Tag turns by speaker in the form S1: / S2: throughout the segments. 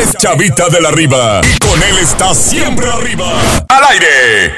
S1: es Chavita de la Riva y con él está siempre arriba. ¡Al aire!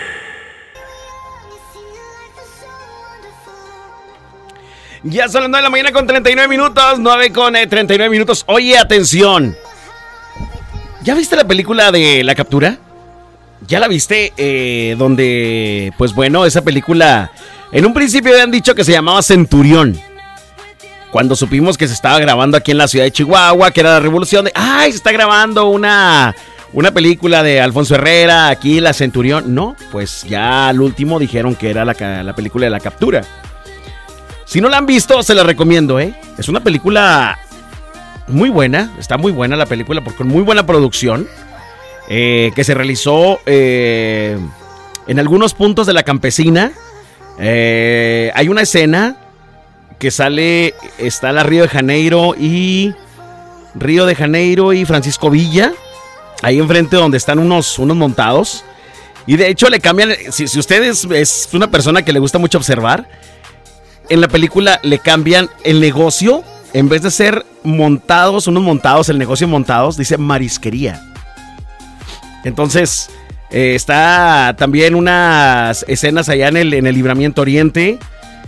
S2: Ya son las 9 de la mañana con 39 minutos. 9 con 39 minutos. Oye, atención. ¿Ya viste la película de La Captura? ¿Ya la viste? Donde, pues bueno, esa película, en un principio habían dicho que se llamaba Centurión. Cuando supimos que se estaba grabando aquí en la ciudad de Chihuahua, que era la revolución de... ¡Ay, se está grabando una película de Alfonso Herrera, aquí la Centurión! No, pues ya al último dijeron que era la película de La Captura. Si no la han visto, se la recomiendo, ¿eh? Es una película muy buena, está muy buena la película, porque con muy buena producción, que se realizó en algunos puntos de la campesina. Hay una escena que sale, está la Río de Janeiro y Francisco Villa, ahí enfrente donde están unos montados, y de hecho le cambian, si usted es una persona que le gusta mucho observar, en la película le cambian el negocio, en vez de ser el negocio montados, dice marisquería. Entonces, está también unas escenas allá en el Libramiento Oriente.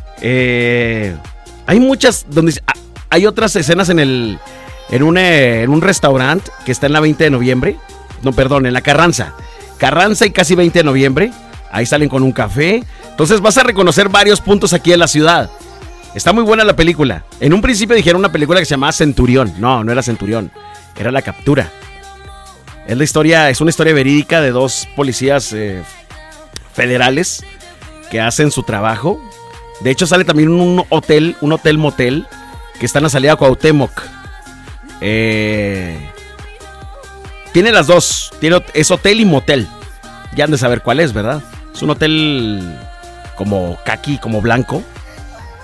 S2: Hay muchas, hay otras escenas en un restaurante que está en la 20 de noviembre. No, perdón, en la Carranza y casi 20 de noviembre. Ahí salen con un café. Entonces vas a reconocer varios puntos aquí en la ciudad. Está muy buena la película. En un principio dijeron una película que se llamaba Centurión. No era Centurión, era La Captura. Es una historia verídica de dos policías federales que hacen su trabajo. De hecho sale también un hotel motel que está en la salida a Cuauhtémoc. Tiene las dos. Es hotel y motel. Ya han de saber cuál es, ¿verdad? Es un hotel como caqui, como blanco.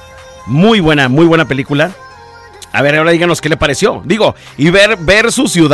S2: Muy buena película. A ver, ahora díganos qué le pareció. Digo, y ver su ciudad.